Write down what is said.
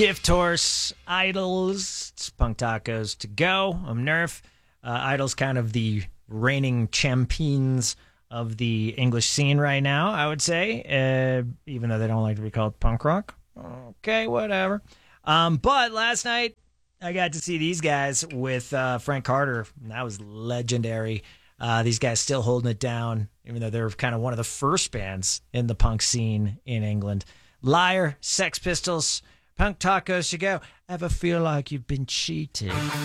Gift Horse, Idols, it's Punk Tacos to go. I'm Nerf. Idols kind of the reigning champions of the English scene right now, I would say, even though they don't like to be called punk rock. Okay, whatever. But last night, I got to see these guys with Frank Carter. That was legendary. These guys still holding it down, even though they're kind of one of the first bands in the punk scene in England. Liar, Sex Pistols, Punk Tacos, you go. Ever feel like you've been cheated?